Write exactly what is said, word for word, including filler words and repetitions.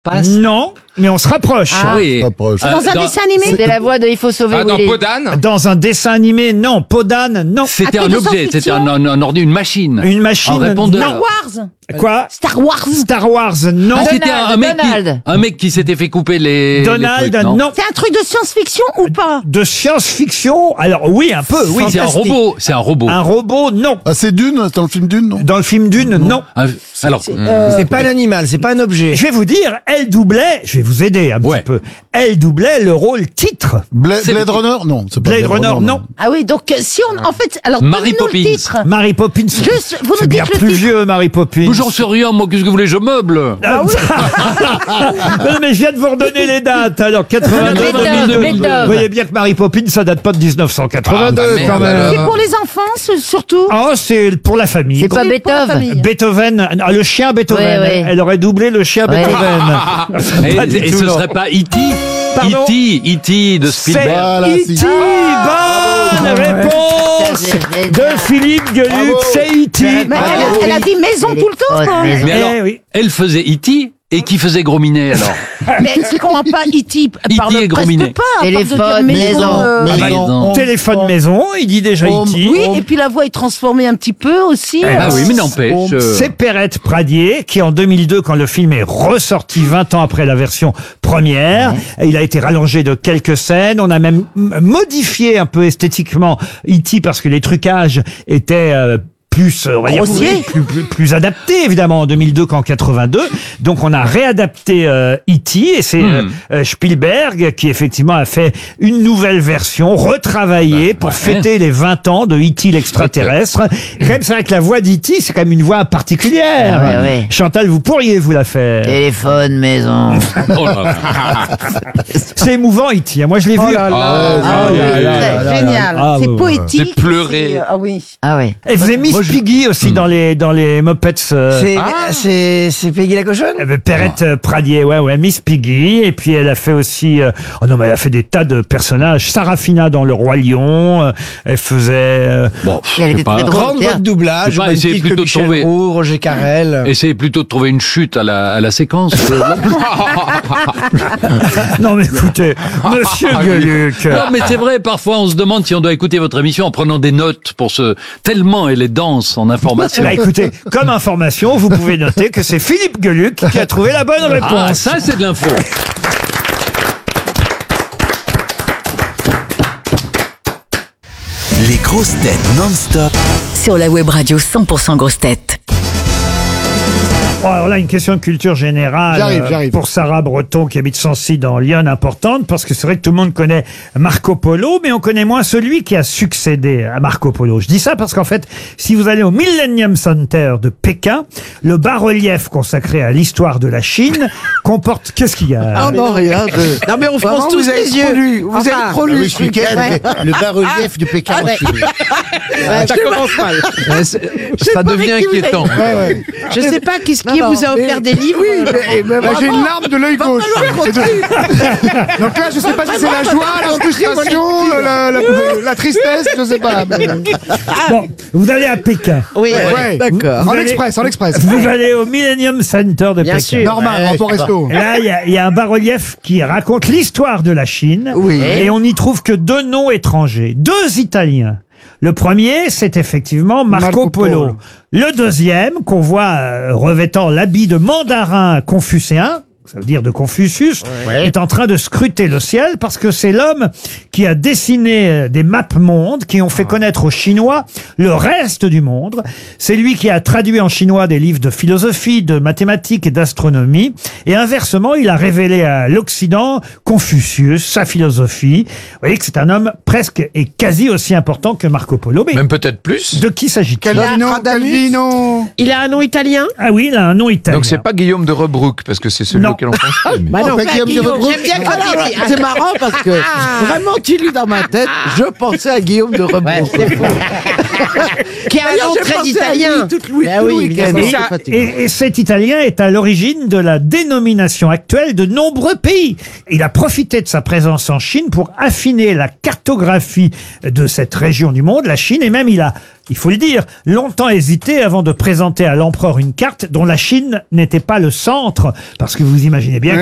Passe. Non, mais on se rapproche. Ah oui. Rapproche. Euh, Dans un dans- dessin animé. C'était la voix de Il faut sauver Ah, dans Willy. Peau d'âne. Dans un dessin animé, non. Peau d'âne, non. C'était Un un truc de objet, c'était un, science-fiction. un, un ordi, une machine. Une machine, Un répondeur. Star Wars. Quoi? Star Wars. Star Wars, non. Ah, c'était un, un mec qui, Donald. un mec qui s'était fait couper les. Donald, les trucs, non, non. C'est un truc de science-fiction ou pas? De science-fiction, alors oui, un peu, oui. C'est un Fantastique. robot. C'est un robot. Un robot, non. Ah, c'est Dune, c'est dans le film Dune, non? Dans le film Dune, non. Un- alors, C'est pas un animal, c'est pas un objet. Je vais vous dire, elle doublait, je vais vous aider un Ouais. petit peu, elle doublait le rôle titre. Bla- C'est- Blade Runner? Non, c'est pas Blade Runner, non. Ah oui, donc euh, si on, en fait, alors Mary donnez-nous le Poppins. titre. Mary Poppins. Juste, vous nous C'est bien dites le plus titre. vieux, Mary Poppins. j'en sais rien, moi, qu'est-ce que vous voulez, je meuble. Ah oui. Non, mais je viens de vous redonner les dates. Alors, quatre-vingt-deux, Beethoven, deux mille deux. Beethoven. Vous voyez bien que Mary Poppins, ça date pas de dix-neuf cent quatre-vingt-deux, Ah, bah, quand merde, même. C'est pour les enfants, ce- surtout. Oh, c'est pour la famille. C'est pas Oui, pour la Beethoven. famille. Beethoven, ah, le chien Beethoven. Ouais, ouais. Elle aurait doublé le chien Ouais. Beethoven. Et, Pas du et tout, ce non. serait pas E T Pardon E T E T de C'est Spielberg. Voilà, E si. T Bonne réponse C'est de génial. Philippe Gueluc, c'est E T Mais elle, elle a dit maison tout le temps, quoi. Téléphone, Mais alors, Eh oui. elle faisait E T et qui faisait Gros Minet alors? Mais je comprends pas, E T parle est gros presque minet. pas. à part de dire Téléphone, maison. euh, Mais Ah, non, non. on- Téléphone maison, il dit déjà E T Oui, et puis la voix est transformée un petit peu aussi. Ah euh, oui, mais n'empêche. euh, C'est Perrette Pradier qui, en deux mille deux, quand le film est ressorti vingt ans après la version première, il a été rallongé de quelques scènes. On a même m- modifié un peu esthétiquement E T parce que les trucages étaient euh, plus, euh, on va dire, Grossier. plus, plus, plus adaptés évidemment en deux mille deux qu'en quatre-vingt-deux. Donc on a réadapté euh, E T et c'est euh, euh, Spielberg qui effectivement a fait une nouvelle version retravaillée pour fêter les vingt ans de E T l'extraterrestre. Quand même, c'est vrai que la voix d'E T, c'est quand même une voix particulière. Ah ouais, ouais. Chantal, vous pourriez vous la faire. Téléphone, maison. oh là là. C'est émouvant E T. Moi je l'ai vu. là là. Ah, Oh là oui, là c'est là là génial. là. Ah, C'est ouais, ouais. poétique. J'ai pleuré. c'est- Ah oui. Ah ouais. Elle faisait Miss Piggy aussi dans les dans les Muppets. euh, C'est c'est c'est Peggy la cochonne. Eh ben, Perrette euh, Pradier, ouais, ouais, Miss Piggy. Et puis elle a fait aussi, euh, oh non, mais elle a fait des tas de personnages. Sarafina dans Le Roi Lion. euh, elle faisait. euh, Bon, Elle je était sais pas. très drôle. Grande voix de doublage, Je sais pas, même essayez titre que plutôt de Michel trouver. Roux, Roger Carrel. Essayez plutôt de trouver une chute à la, à la séquence. Non mais écoutez, Monsieur Gueluc. Non, mais c'est vrai, parfois on se demande si on doit écouter votre émission en prenant des notes pour ce. Tellement elle est dense en information. Bah, écoutez, comme information, vous pouvez noter que c'est Philippe Gueluc qui a trouvé la bonne réponse. Ah, ça c'est de l'info. Les grosses têtes non-stop. Sur la web radio cent pour cent grosses têtes. Bon, alors là, une question de culture générale J'arrive, euh, j'arrive. pour Sarah Breton qui habite Sancy dans Lyon, importante, parce que c'est vrai que tout le monde connaît Marco Polo, mais on connaît moins celui qui a succédé à Marco Polo. Je dis ça parce qu'en fait, si vous allez au Millennium Center de Pékin, le bas-relief consacré à l'histoire de la Chine comporte... Qu'est-ce qu'il y a Ah non, rien de... Non mais on Vraiment, pense tous vous avez les trop yeux. lu, Vous enfin. avez trop Ah lu oui, ce ce week-end, week-end. le bas-relief du Pékin. Ah ouais. Ouais, Ça commence mal. Ouais, c'est- ça devient inquiétant. Je sais pas qui, qui Non, vous a non, offert des livres. Oui, mais, mais moi, j'ai une larme de l'œil gauche. Et de- Donc là, je sais pas si c'est la joie, la frustration, la, la, la tristesse, je sais pas. mais- Bon, vous allez à Pékin. Oui, Ouais. D'accord. Vous En allez- express, en express. Vous allez au Millennium Center de Bien Pékin. sûr. Normal, Ouais, rapport je sais resto. Et là, il y a, il y a un bas-relief qui raconte l'histoire de la Chine. Oui. Et on n'y trouve que deux noms étrangers. Deux Italiens. Le premier, c'est effectivement Marco, Marco Polo. Polo. Le deuxième, qu'on voit euh, revêtant l'habit de mandarin confucéen, ça veut dire de Confucius, est en train de scruter le ciel parce que c'est l'homme qui a dessiné euh, des maps mondes qui ont fait connaître aux Chinois le reste du monde. C'est lui qui a traduit en chinois des livres de philosophie, de mathématiques et d'astronomie. Et inversement, il a révélé à l'Occident Confucius, sa philosophie. Vous voyez que c'est un homme presque et quasi aussi important que Marco Polo. Mais Même peut-être plus. de qui s'agit-il? Calvino, Radamus. Calvino. Il a un nom italien. Ah oui, il a un nom italien. Donc c'est pas Guillaume de Rebrouck, parce que c'est celui Non. auquel on pensait. mais- Bah non, pas Guillaume de Guillaume, Rebrouck. j'aime bien quand Ah, il dit- c'est marrant parce que vraiment tu lis dans ma tête, je pensais à Guillaume de Rebrouck. Ouais, c'est fou. Qui a un nom très italien. Ah oui, évidemment. Et, et- et cet Italien est à l'origine de la dénomination actuelle de nombreux pays. Il a profité de sa présence en Chine pour affiner la cartographie de cette région du monde, la Chine, et même il a, il faut le dire, longtemps hésité avant de présenter à l'empereur une carte dont la Chine n'était pas le centre, parce que vous imaginez bien